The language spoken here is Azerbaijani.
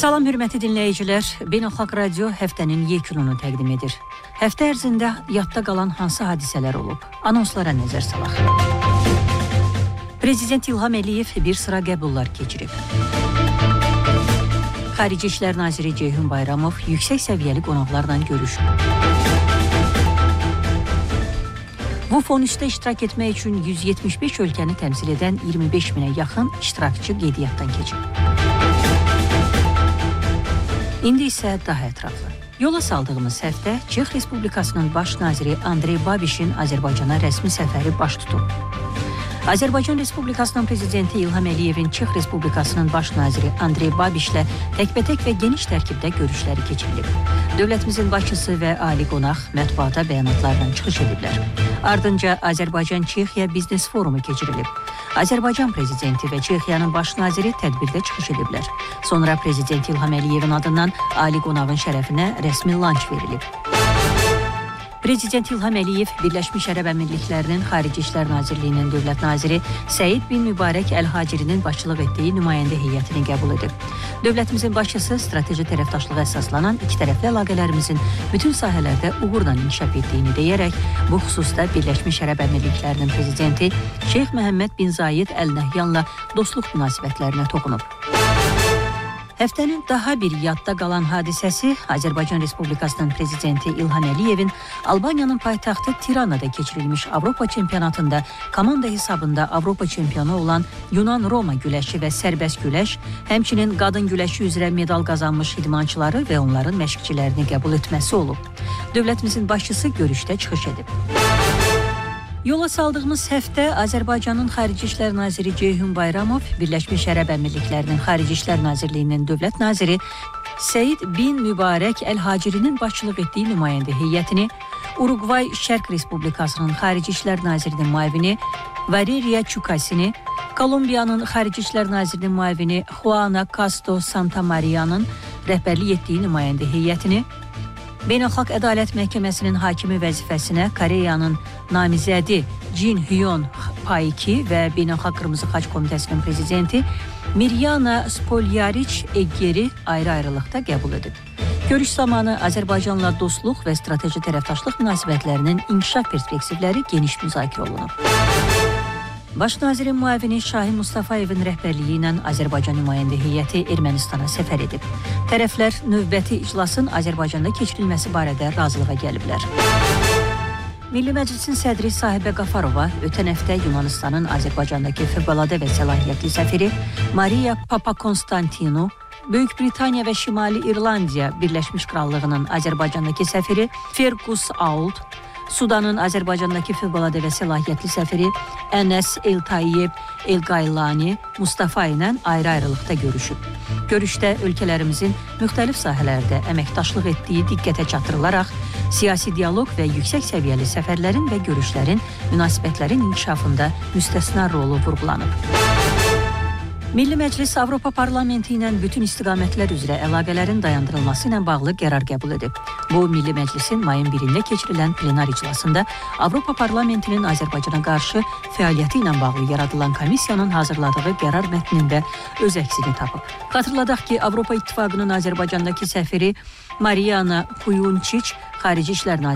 Salam hörmətli dinləyicilər, Beynəlxalq Radio həftənin yekununu təqdim edir. Həftə ərzində yadda qalan hansı hadisələr olub? Anonslara nəzər salaq. Prezident İlham Əliyev bir sıra qəbullar keçirib. Xarici İşlər Naziri Ceyhun Bayramov yüksək səviyyəli qonaqlarla görüşüb. Bu fon üstə iştirak etmək üçün 175 ölkəni təmsil edən 25 minə yaxın iştirakçı qeydiyyatdan keçib. İndi isə daha ətraflı. Yola saldığımız həftə Çex Respublikasının baş naziri Andrey Babişin Azərbaycana rəsmi səfəri baş tutub. Azərbaycan Respublikasının prezidenti İlham Əliyevin Çex Respublikasının baş naziri Andrey Babişlə təkbətək və geniş tərkibdə görüşləri keçirilib. Dövlətimizin başçısı və ali qonaq mətbuata bəyanatlarla çıxış ediblər. Ardınca Azərbaycan-Çexiya biznes forumu keçirilib. Azərbaycan prezidenti və Çexiyanın baş naziri tədbirdə çıxış ediblər. Sonra prezident İlham Əliyevin adından ali qonağın şərəfinə rəsmi lanç verilib. Prezident İlham Əliyev Birləşmiş Ərəb Əmirliklərinin Xarici İşlər Nazirliyinin dövlət naziri Səid bin Mübarək Əl-Hacirinin başçılıq etdiyi nümayəndə heyətini qəbul edib. Dövlətimizin başçısı strateji tərəfdaşlığa əsaslanan ikitərəfli əlaqələrimizin bütün sahələrdə uğurla inkişaf etdiyini deyərək, bu xüsusda Birləşmiş Ərəb Əmirliklərinin prezidenti Şeyx Məhəmməd bin Zayed Əl Nəhyanla dostluq münasibətlərinə toxunub. Həftənin daha bir yadda qalan hadisəsi Azərbaycan Respublikasının prezidenti İlham Əliyevin Albaniyanın paytaxtı Tiranada keçirilmiş Avropa çempionatında komanda hesabında Avropa çempionu olan Yunan-Roma güləşi və sərbəst güləş, həmçinin qadın güləşi üzrə medal qazanmış idmançıları və onların məşqçilərini qəbul etməsi olub. Dövlətimizin başçısı görüşdə çıxış edib. Yola saldığımız həftə Azərbaycanın Xarici İşlər Naziri Ceyhun Bayramov, Birləşmiş Ərəb Əmirliklərinin Xarici İşlər Nazirliyinin dövlət naziri Səid bin Mübarək Əl-Hacirinin başçılıq etdiyi nümayəndə heyətini, Uruqvay Şərq Respublikasının Xarici İşlər Nazirinin müavini Valeriya Çukasini, Kolumbiyanın Xarici İşlər Nazirinin müavini Juana Castro Santamaria'nın rəhbərlik etdiyi nümayəndə heyətini, Beynəlxalq Ədalət Məhkəməsinin hakimi vəzifəsinə Koreyanın namizədi Jin Hyun Paiki və Beynəlxalq Qırmızı Xaç Komitəsinin prezidenti Miryana Spolyariç Eggeri ayrı-ayrılıqda qəbul edib. Görüş zamanı Azərbaycanla dostluq və strateji tərəfdaşlıq münasibətlərinin inkişaf perspektivləri geniş müzakirə olunub. Baş nazirin müavini Şahin Mustafayevin rəhbərliyi ilə Azərbaycan nümayəndə heyəti Ermənistana səfər edib. Tərəflər növbəti iclasın Azərbaycanda keçirilməsi barədə razılığa gəliblər. Milli Məclisin sədri Sahibə Qafarova ötən həftə Yunanistanın Azərbaycandakı fövqəladə və səlahiyyətli səfiri Maria Papakonstantinu, Böyük Britaniya və Şimali İrlandiya Birləşmiş Krallığının Azərbaycandakı səfiri Fergus Auld, Sudanın Azərbaycandakı fövqəladə və səlahiyyətli səfiri Ənəs El-Tayyib El-Qaylani Mustafa ilə ayrı-ayrılıqda görüşüb. Görüşdə ölkələrimizin müxtəlif sahələrdə əməkdaşlıq etdiyi diqqətə çatdırılaraq, siyasi dialoq və yüksək səviyyəli səfərlərin və görüşlərin münasibətlərin inkişafında müstəsna rolu vurğulanıb. Milli Məclis Avropa Parlamenti ilə bütün istiqamətlər üzrə əlaqələrin dayandırılması ilə bağlı qərar qəbul edib. Bu, Milli Məclisin mayın 1-də keçirilən plenar iclasında Avropa Parlamentinin Azərbaycana qarşı fəaliyyəti ilə bağlı yaradılan komissiyanın hazırladığı qərar mətnində öz əksini tapıb. Xatırladaq ki, Avropa İttifaqının Azərbaycandakı səfiri Mariana Kuyunçiç, Xarici İşlər